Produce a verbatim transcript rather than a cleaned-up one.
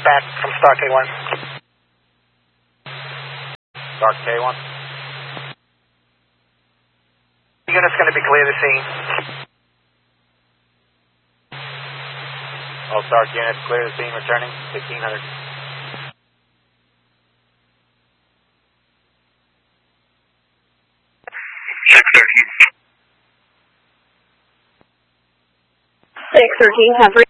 back from Star K one. Star K one. Unit's going to be clear the scene. All Stark units, clear the scene, returning, sixteen hundred. six thirteen. six thirteen, have